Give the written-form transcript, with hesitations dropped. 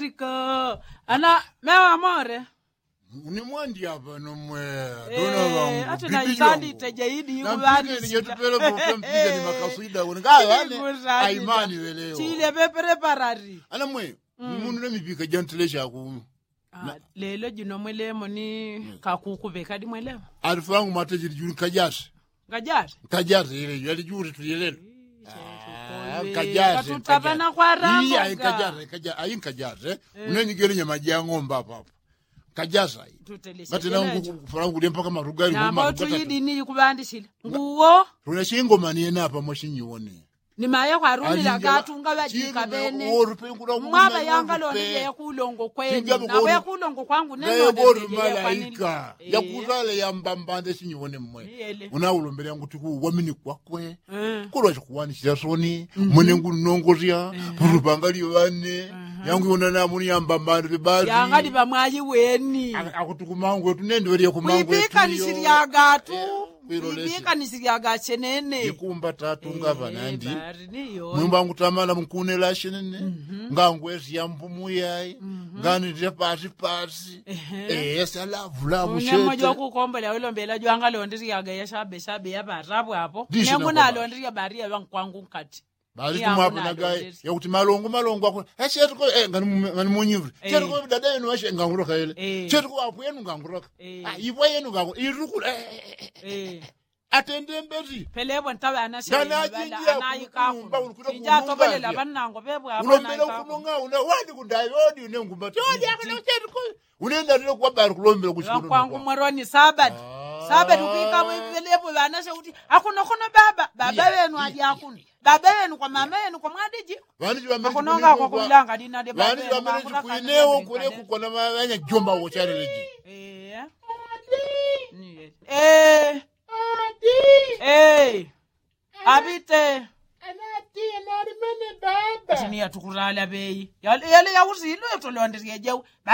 America. Ana mewa amore. Ni mwandi hapa nomwe. Dona wangu. Ati na isandi tejeidi yubani. Na mpige tupele problem piga ni makasuida. Ngawa ane. Aimani weleo. Chile bepere parari. Ana mwe. Mundu na mipika jantilesha akumu. Lelo jino mwelemo ni kakuku bekadi mwelemo. Alifangu matajiri juni kajasi. Kajasi? Kajasi ile. Yali juri tulilelo. Kajasi. Katutabana kwa ramo. Iya kajasi. Unanyigeli nyama jangomba hapa. Kajasa bati nangu farangu lempa kama rugari na mbotu yidi ni kubandishile nguwo runashingo maniena hapa moshinyone ni maye kwa rumila gatunga bajika bene mwaba yangalo ndiye kulongo kwenu na we kulongo kwangu neno malaika ya kuzale ya mbambande shinyone mmwe unaulombele yangu tiku wamini kwakwe kulwa chikuwani chirasoni mwenengu nongozia purubangali wane yangu yona namuni yambambande bali yangadi bamwaji weni akutukumangu wetu nendwele kumangu wipika nisiriya gatu wipika nisiriya gachenene ikumba tatu ngava nandi mwimba wangu tamala mkune la shenene ngangu esi ya mpumu yai ngani nje pasi esa la vula mushete unyemoja wakukombela ulombela juanga londiri ya gaya shabe ya barabu hapo nyemuna londiri ya bari ya kwangu nkati bali kumwapo na gai ya kuti malongo ako chetu ko ngani munyivri chetu ko dada yenu washe nganguroka ile chetu ko apo yenu nganguroka ipo yenu ngangu irukula atende mbezi pelebo ntawe anashe anayikafu inja tobelela banango bebwe abana ulombela kunonga una wadi kundayodi unengumba todi akana chetu ko unenda lelo kwa bari kulombela kushukuru kwangu mwaroni sabati ukika pelebo banashe kuti akuna baba wenu aje akuna baba wenu kwa mama wenu kwa mwadiji vaniji wameli kunonga kwa kulanga dina de baba vaniji wameli kuineo kule kukona mawanya jomba wocharileji abite anati baba sini ya tukurala bei yale ya uzilo yotolondiriye jew